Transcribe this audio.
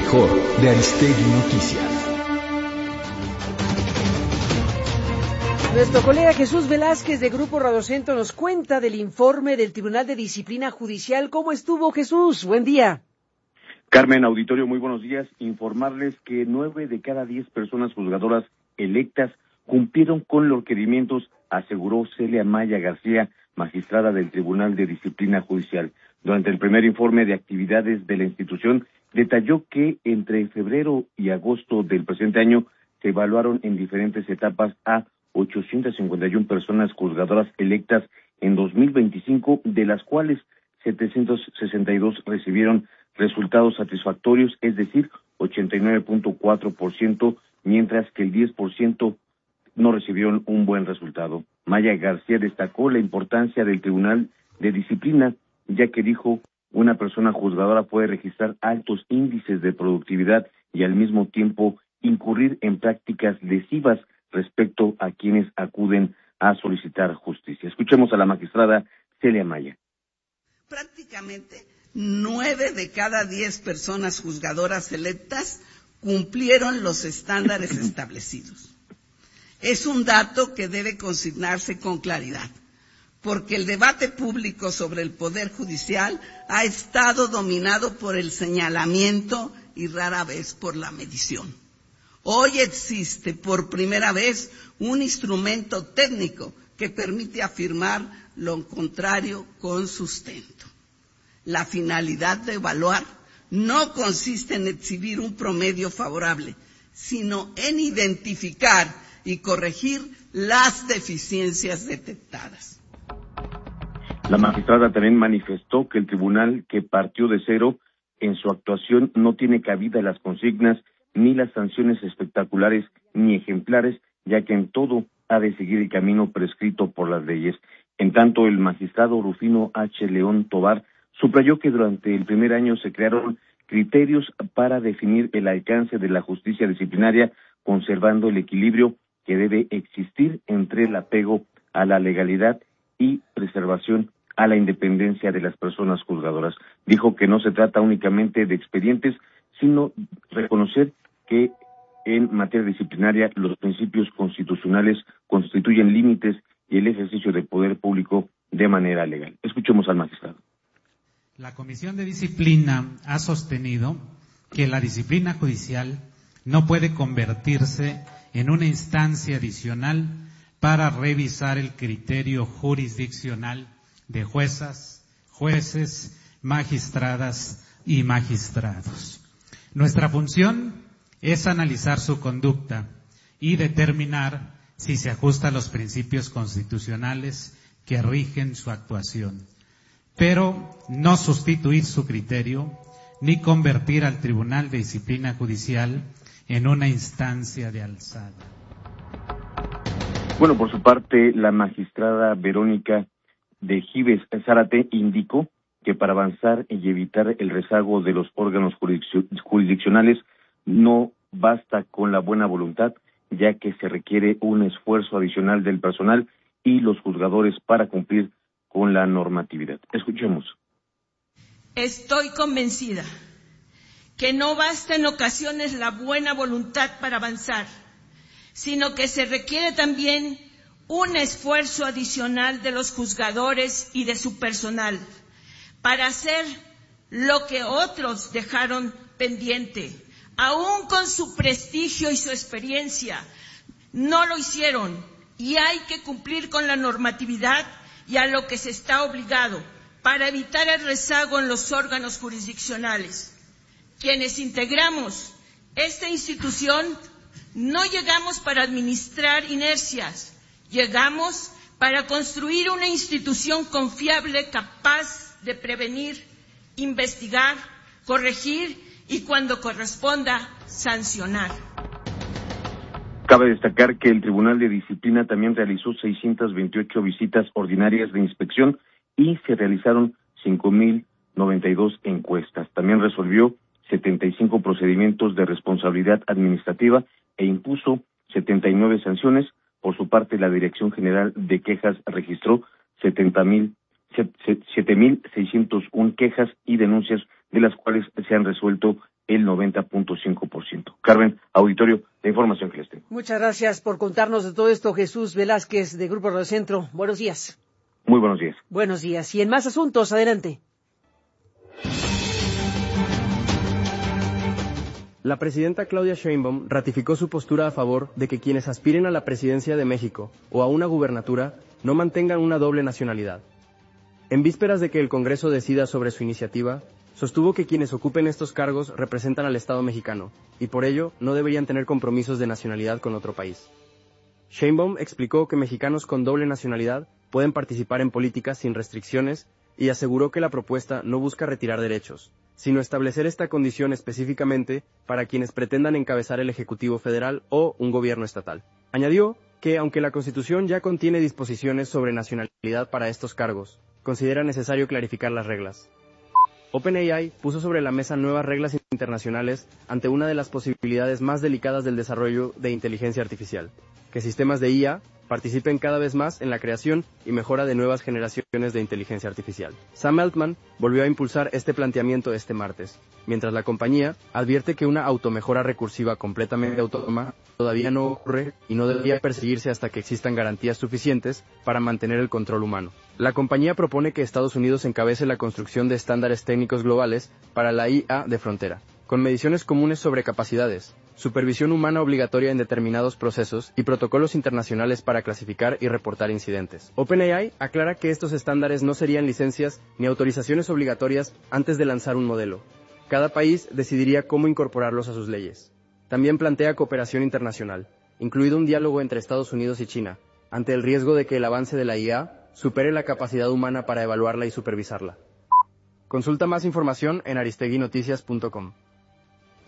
mejor de Aristegui Noticias. Nuestro colega Jesús Velázquez de Grupo Radiocentro nos cuenta del informe del Tribunal de Disciplina Judicial. ¿Cómo estuvo, Jesús? Buen día. Carmen, auditorio, muy buenos días. Informarles que 9 de cada 10 personas juzgadoras electas cumplieron con los requerimientos, aseguró Celia Maya García, magistrada del Tribunal de Disciplina Judicial. Durante el primer informe de actividades de la institución, detalló que entre febrero y agosto del presente año se evaluaron en diferentes etapas a 851 personas juzgadoras electas en 2025, de las cuales 762 recibieron resultados satisfactorios, es decir, 89.4%, mientras que el 10% no recibieron un buen resultado. Maya García destacó la importancia del Tribunal de Disciplina, ya que dijo, una persona juzgadora puede registrar altos índices de productividad y al mismo tiempo incurrir en prácticas lesivas respecto a quienes acuden a solicitar justicia. Escuchemos a la magistrada Celia Maya. Prácticamente 9 de cada 10 personas juzgadoras electas cumplieron los estándares establecidos. Es un dato que debe consignarse con claridad, porque el debate público sobre el Poder Judicial ha estado dominado por el señalamiento y rara vez por la medición. Hoy existe por primera vez un instrumento técnico que permite afirmar lo contrario con sustento. La finalidad de evaluar no consiste en exhibir un promedio favorable, sino en identificar y corregir las deficiencias detectadas. La magistrada también manifestó que el tribunal, que partió de cero en su actuación, no tiene cabida las consignas ni las sanciones espectaculares ni ejemplares, ya que en todo ha de seguir el camino prescrito por las leyes. En tanto, el magistrado Rufino H. León Tobar subrayó que durante el primer año se crearon criterios para definir el alcance de la justicia disciplinaria, conservando el equilibrio que debe existir entre el apego a la legalidad y preservación a la independencia de las personas juzgadoras. Dijo que no se trata únicamente de expedientes, sino reconocer que en materia disciplinaria los principios constitucionales constituyen límites y el ejercicio del poder público de manera legal. Escuchemos al magistrado. La Comisión de Disciplina ha sostenido que la disciplina judicial no puede convertirse en una instancia adicional para revisar el criterio jurisdiccional de juezas, jueces, magistradas y magistrados. Nuestra función es analizar su conducta y determinar si se ajusta a los principios constitucionales que rigen su actuación, pero no sustituir su criterio ni convertir al Tribunal de Disciplina Judicial en una instancia de alzada. Bueno, por su parte, la magistrada Verónica de Gives Zárate indicó que para avanzar y evitar el rezago de los órganos jurisdiccionales no basta con la buena voluntad, ya que se requiere un esfuerzo adicional del personal y los juzgadores para cumplir con la normatividad. Escuchemos. Estoy convencida que no basta en ocasiones la buena voluntad para avanzar, sino que se requiere también un esfuerzo adicional de los juzgadores y de su personal para hacer lo que otros dejaron pendiente. Aún con su prestigio y su experiencia, no lo hicieron y hay que cumplir con la normatividad y a lo que se está obligado para evitar el rezago en los órganos jurisdiccionales. Quienes integramos esta institución no llegamos para administrar inercias, llegamos para construir una institución confiable capaz de prevenir, investigar, corregir y cuando corresponda, sancionar. Cabe destacar que el Tribunal de Disciplina también realizó 628 visitas ordinarias de inspección y se realizaron 5,092 encuestas. También resolvió 75 procedimientos de responsabilidad administrativa e impuso 79 sanciones. Por su parte, la Dirección General de Quejas registró 7,601 quejas y denuncias, de las cuales se han resuelto el 90%. 30.5%. Carmen, auditorio, la información que les tengo. Muchas gracias por contarnos de todo esto, Jesús Velázquez, de Grupo Radiocentro. Buenos días. Muy buenos días. Buenos días. Y en más asuntos, adelante. La presidenta Claudia Sheinbaum ratificó su postura a favor de que quienes aspiren a la presidencia de México o a una gubernatura no mantengan una doble nacionalidad. En vísperas de que el Congreso decida sobre su iniciativa, sostuvo que quienes ocupen estos cargos representan al Estado mexicano y por ello no deberían tener compromisos de nacionalidad con otro país. Sheinbaum explicó que mexicanos con doble nacionalidad pueden participar en política sin restricciones y aseguró que la propuesta no busca retirar derechos, sino establecer esta condición específicamente para quienes pretendan encabezar el Ejecutivo Federal o un gobierno estatal. Añadió que, aunque la Constitución ya contiene disposiciones sobre nacionalidad para estos cargos, considera necesario clarificar las reglas. OpenAI puso sobre la mesa nuevas reglas internacionales ante una de las posibilidades más delicadas del desarrollo de inteligencia artificial, que sistemas de IA participen cada vez más en la creación y mejora de nuevas generaciones de inteligencia artificial. Sam Altman volvió a impulsar este planteamiento este martes, mientras la compañía advierte que una automejora recursiva completamente autónoma todavía no ocurre y no debería perseguirse hasta que existan garantías suficientes para mantener el control humano. La compañía propone que Estados Unidos encabece la construcción de estándares técnicos globales para la IA de frontera, con mediciones comunes sobre capacidades, supervisión humana obligatoria en determinados procesos y protocolos internacionales para clasificar y reportar incidentes. OpenAI aclara que estos estándares no serían licencias ni autorizaciones obligatorias antes de lanzar un modelo. Cada país decidiría cómo incorporarlos a sus leyes. También plantea cooperación internacional, incluido un diálogo entre Estados Unidos y China, ante el riesgo de que el avance de la IA supere la capacidad humana para evaluarla y supervisarla. Consulta más información en aristeguinoticias.com.